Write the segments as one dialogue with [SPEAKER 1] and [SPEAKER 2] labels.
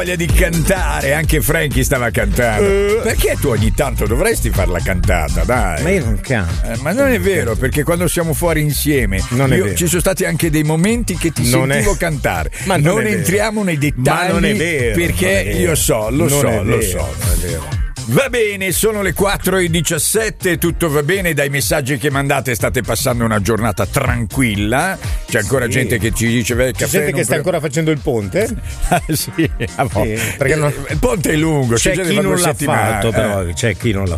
[SPEAKER 1] voglia di cantare, anche Frankie stava cantando. Perché tu ogni tanto dovresti far la cantata, dai?
[SPEAKER 2] Ma io non canto.
[SPEAKER 1] Ma non è vero, perché quando siamo fuori insieme ci sono stati anche dei momenti che ti sentivo cantare. Ma non entriamo nei dettagli, ma non è vero, perché io so, lo so.
[SPEAKER 2] Non è vero.
[SPEAKER 1] Va bene, sono le 4:17, tutto va bene, dai messaggi che mandate state passando una giornata tranquilla, c'è ancora gente che ci dice il caffè.
[SPEAKER 2] C'è gente che sta ancora facendo il ponte?
[SPEAKER 1] Sì, perché il ponte è lungo,
[SPEAKER 2] c'è chi non l'ha fatto, però c'è chi non l'ha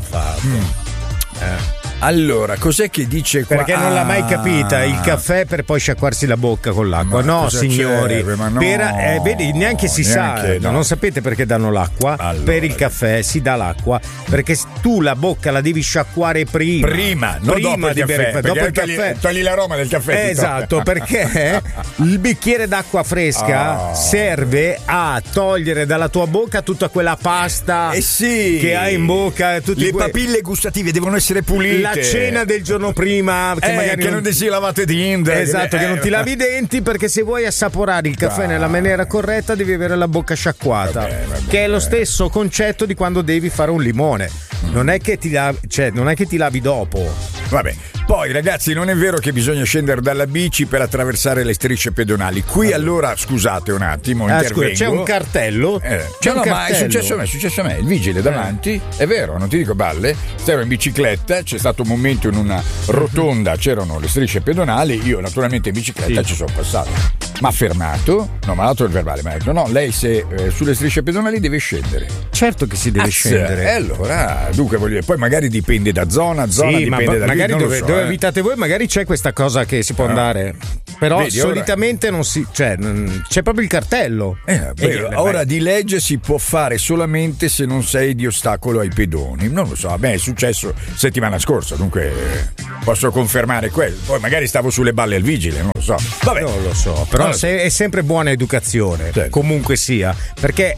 [SPEAKER 2] fatto.
[SPEAKER 1] Allora, cos'è che dice qua?
[SPEAKER 2] Perché non l'ha mai capita, il caffè per poi sciacquarsi la bocca con l'acqua. No, signori, vedi, neanche si sa, non sapete perché danno l'acqua? Allora, per il caffè si dà l'acqua perché tu la bocca la devi sciacquare prima,
[SPEAKER 1] non dopo il caffè,
[SPEAKER 2] dopo il caffè
[SPEAKER 1] togli l'aroma del caffè.
[SPEAKER 2] Esatto, perché il bicchiere d'acqua fresca serve a togliere dalla tua bocca tutta quella pasta che hai in bocca,
[SPEAKER 1] le papille gustative devono essere pulite.
[SPEAKER 2] La cena del giorno prima che magari
[SPEAKER 1] non ti si lavate i denti.
[SPEAKER 2] Esatto, che non ti lavi i denti, perché se vuoi assaporare il caffè nella maniera corretta devi avere la bocca sciacquata, vabbè. Che è lo stesso concetto di quando devi fare un limone. Non è che ti lavi dopo.
[SPEAKER 1] Vabbè. Poi ragazzi, non è vero che bisogna scendere dalla bici per attraversare le strisce pedonali. Qui allora, scusate un attimo, intervengo.
[SPEAKER 2] Scusa, c'è un cartello?
[SPEAKER 1] Ma è successo a me, il vigile davanti, è vero, non ti dico balle, stavo in bicicletta, c'è stato un momento in una rotonda, c'erano le strisce pedonali, io naturalmente in bicicletta ci sono passato. Mi ha fermato, mi ha dato il verbale, mi ha detto no, lei se sulle strisce pedonali deve scendere.
[SPEAKER 2] Certo che si deve scendere.
[SPEAKER 1] Allora, dunque voglio dire, poi magari dipende da zona, dipende da
[SPEAKER 2] magari dove abitate voi magari c'è questa cosa che si può andare, però vedi, solitamente non si, c'è proprio il cartello.
[SPEAKER 1] Ora di legge si può fare solamente se non sei di ostacolo ai pedoni. Non lo so, a me è successo settimana scorsa, dunque posso confermare quello. Poi magari stavo sulle balle al vigile, non lo so. Vabbè,
[SPEAKER 2] non lo so, però è sempre buona educazione, comunque sia, perché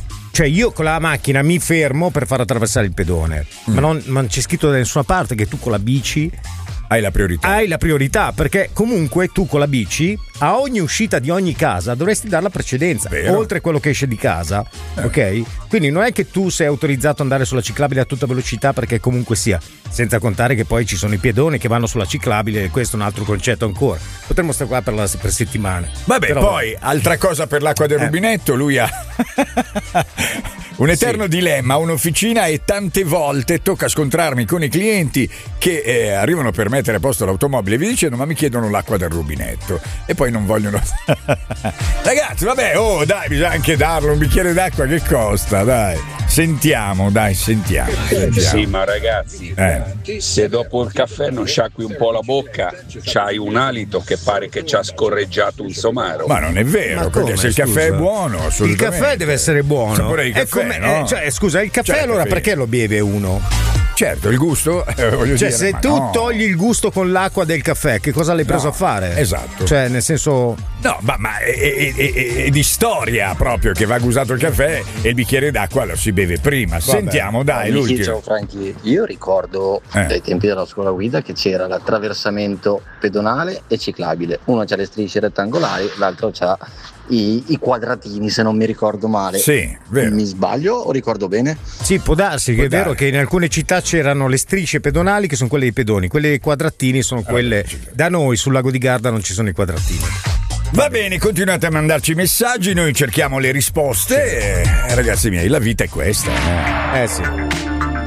[SPEAKER 2] io con la macchina mi fermo per far attraversare il pedone, ma non c'è scritto da nessuna parte che tu con la bici
[SPEAKER 1] hai la priorità,
[SPEAKER 2] perché comunque tu con la bici a ogni uscita di ogni casa dovresti dare la precedenza, oltre a quello che esce di casa, ok? Quindi non è che tu sei autorizzato ad andare sulla ciclabile a tutta velocità, perché comunque sia, senza contare che poi ci sono i pedoni che vanno sulla ciclabile, e questo è un altro concetto ancora. Potremmo stare qua per settimane.
[SPEAKER 1] Vabbè, poi altra cosa per l'acqua del rubinetto, lui ha un eterno dilemma, un'officina, e tante volte tocca scontrarmi con i clienti che arrivano per mettere a posto l'automobile e vi dicendo ma mi chiedono l'acqua del rubinetto e poi non vogliono. Ragazzi, vabbè, dai, bisogna anche darlo un bicchiere d'acqua, che costa, dai. Sentiamo.
[SPEAKER 3] Sì, ma ragazzi, se dopo il caffè non sciacqui un po' la bocca, c'hai un alito che pare che ci ha scorreggiato un somaro.
[SPEAKER 1] Ma non è vero, perché se il caffè è buono, assolutamente.
[SPEAKER 2] Il caffè deve essere buono.
[SPEAKER 1] Il caffè, no?
[SPEAKER 2] Scusa, il caffè allora perché lo beve uno?
[SPEAKER 1] Certo, il gusto, voglio dire,
[SPEAKER 2] se tu togli il gusto con l'acqua del caffè, che cosa l'hai preso a fare?
[SPEAKER 1] Esatto.
[SPEAKER 2] Cioè, nel senso,
[SPEAKER 1] no, ma è di storia proprio che va usato il caffè e il bicchiere d'acqua lo si beve prima. Vabbè. Sentiamo, dai, l'ultimo.
[SPEAKER 4] Ciao Franchi, io ricordo dai tempi della scuola guida che c'era l'attraversamento pedonale e ciclabile. Uno c'ha le strisce rettangolari, l'altro c'ha i quadratini, se non mi ricordo male.
[SPEAKER 1] Sì, vero.
[SPEAKER 4] Mi sbaglio o ricordo bene?
[SPEAKER 2] Sì, può darsi, che è vero che in alcune città c'erano le strisce pedonali che sono quelle dei pedoni, quelle dei quadratini sono quelle. Da noi sul lago di Garda non ci sono i quadratini.
[SPEAKER 1] Va bene, continuate a mandarci messaggi, noi cerchiamo le risposte. Ragazzi miei, la vita è questa.
[SPEAKER 2] Sì.